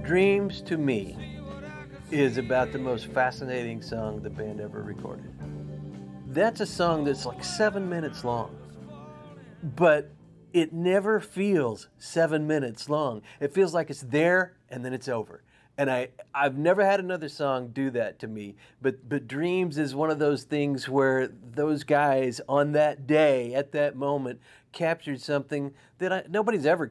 Dreams to me is about the most fascinating song the band ever recorded. That's a song that's like 7 minutes long, but it never feels 7 minutes long. It feels like it's there and then it's over. And I've never had another song do that to me. But Dreams is one of those things where those guys on that day, at that moment, captured something that nobody's ever